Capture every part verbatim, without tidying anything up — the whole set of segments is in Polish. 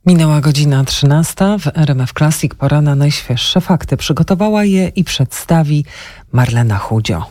Minęła godzina trzynasta. W R M F Classic pora na najświeższe fakty. Przygotowała je i przedstawi Marlena Chudzio.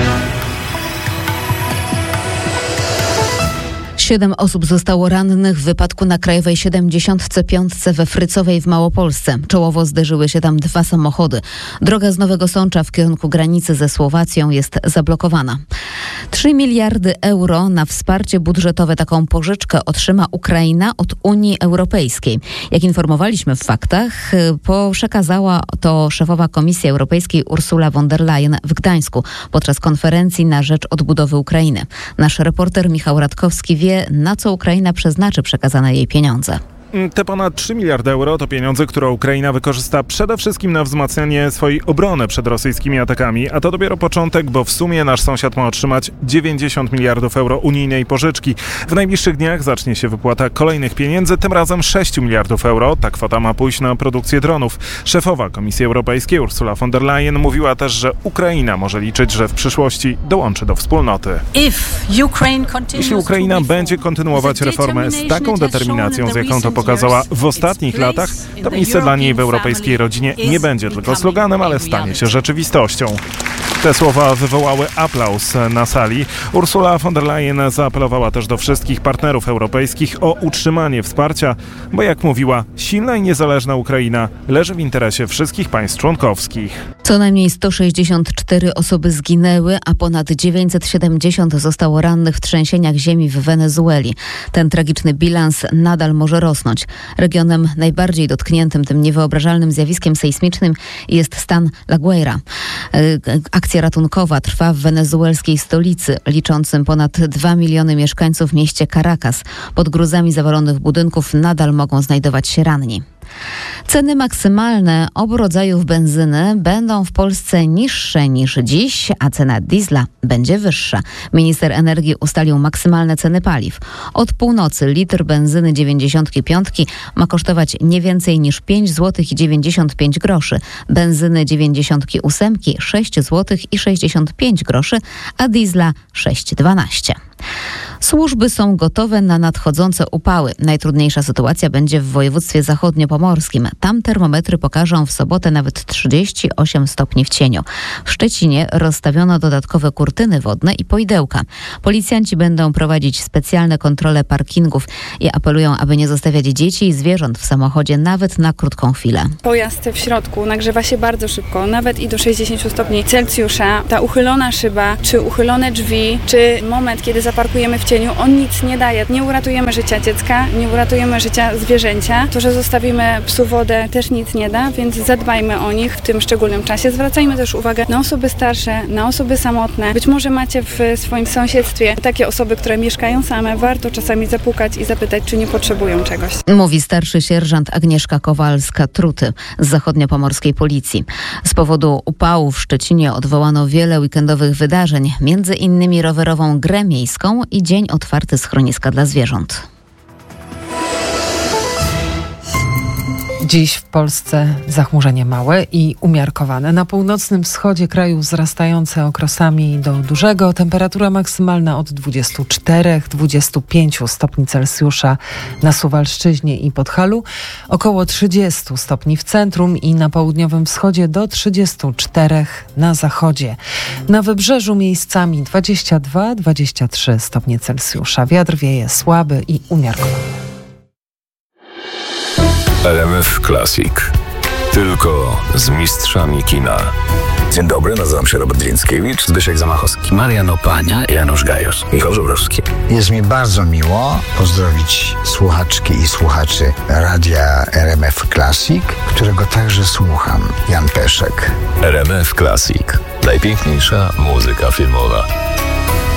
Siedem osób zostało rannych w wypadku na Krajowej siedemdziesiątce piątce we Frycowej w Małopolsce. Czołowo zderzyły się tam dwa samochody. Droga z Nowego Sącza w kierunku granicy ze Słowacją jest zablokowana. Trzy miliardy euro na wsparcie budżetowe, taką pożyczkę otrzyma Ukraina od Unii Europejskiej. Jak informowaliśmy w faktach, przekazała to szefowa Komisji Europejskiej Ursula von der Leyen w Gdańsku podczas konferencji na rzecz odbudowy Ukrainy. Nasz reporter Michał Radkowski wie, na co Ukraina przeznaczy przekazane jej pieniądze. Te ponad trzy miliardy euro to pieniądze, które Ukraina wykorzysta przede wszystkim na wzmacnianie swojej obrony przed rosyjskimi atakami, a to dopiero początek, bo w sumie nasz sąsiad ma otrzymać dziewięćdziesiąt miliardów euro unijnej pożyczki. W najbliższych dniach zacznie się wypłata kolejnych pieniędzy, tym razem sześć miliardów euro. Ta kwota ma pójść na produkcję dronów. Szefowa Komisji Europejskiej Ursula von der Leyen mówiła też, że Ukraina może liczyć, że w przyszłości dołączy do wspólnoty. Jeśli Ukraina będzie kontynuować reformę z taką determinacją, z jaką to pokazała w ostatnich latach, to miejsce dla niej w europejskiej rodzinie nie będzie tylko sloganem, ale stanie się rzeczywistością. Te słowa wywołały aplauz na sali. Ursula von der Leyen zaapelowała też do wszystkich partnerów europejskich o utrzymanie wsparcia, bo jak mówiła, silna i niezależna Ukraina leży w interesie wszystkich państw członkowskich. Co najmniej sto sześćdziesiąt cztery osoby zginęły, a ponad dziewięćset siedemdziesiąt zostało rannych w trzęsieniach ziemi w Wenezueli. Ten tragiczny bilans nadal może rosnąć. Regionem najbardziej dotkniętym tym niewyobrażalnym zjawiskiem sejsmicznym jest stan La Guaira. Akcja ratunkowa trwa w wenezuelskiej stolicy, liczącym ponad dwa miliony mieszkańców w mieście Caracas. Pod gruzami zawalonych budynków nadal mogą znajdować się ranni. Ceny maksymalne obu rodzajów benzyny będą w Polsce niższe niż dziś, a cena diesla będzie wyższa. Minister energii ustalił maksymalne ceny paliw. Od północy litr benzyny dziewięćdziesiątki piątki ma kosztować nie więcej niż pięć złotych i dziewięćdziesiąt pięć groszy, benzyny dziewięćdziesiątki ósemki sześć złotych i sześćdziesiąt pięć groszy, a diesla sześć dwanaście. Służby są gotowe na nadchodzące upały. Najtrudniejsza sytuacja będzie w województwie zachodniopomorskim. Tam termometry pokażą w sobotę nawet trzydzieści osiem stopni w cieniu. W Szczecinie rozstawiono dodatkowe kurtyny wodne i poidełka. Policjanci będą prowadzić specjalne kontrole parkingów i apelują, aby nie zostawiać dzieci i zwierząt w samochodzie nawet na krótką chwilę. Pojazd w środku nagrzewa się bardzo szybko, nawet i do sześćdziesiąt stopni Celsjusza. Ta uchylona szyba, czy uchylone drzwi, czy moment, kiedy zaparkujemy w cieniu, on nic nie daje. Nie uratujemy życia dziecka, nie uratujemy życia zwierzęcia. To, że zostawimy psu wodę, też nic nie da, więc zadbajmy o nich w tym szczególnym czasie. Zwracajmy też uwagę na osoby starsze, na osoby samotne. Być może macie w swoim sąsiedztwie takie osoby, które mieszkają same. Warto czasami zapukać i zapytać, czy nie potrzebują czegoś. Mówi starszy sierżant Agnieszka Kowalska-Truty z zachodniopomorskiej policji. Z powodu upału w Szczecinie odwołano wiele weekendowych wydarzeń, między innymi rowerową grę miejską i dzień otwarty schroniska dla zwierząt. Dziś w Polsce zachmurzenie małe i umiarkowane. Na północnym wschodzie kraju wzrastające okresami do dużego. Temperatura maksymalna od dwudziestu czterech do dwudziestu pięciu stopni Celsjusza na Suwalszczyźnie i Podhalu. Około trzydziestu stopni w centrum i na południowym wschodzie do trzydziestu czterech na zachodzie. Na wybrzeżu miejscami dwadzieścia dwa do dwudziestu trzech stopni Celsjusza. Wiatr wieje słaby i umiarkowany. R M F Classic. Tylko z mistrzami kina. Dzień dobry, nazywam się Robert Więckiewicz, Zbyszek Zamachowski, Marian Opania, Janusz Gajos, Michał Żubrowski. Jest mi bardzo miło pozdrowić słuchaczki i słuchaczy radia R M F Classic, którego także słucham. Jan Peszek. R M F Classic. Najpiękniejsza muzyka filmowa.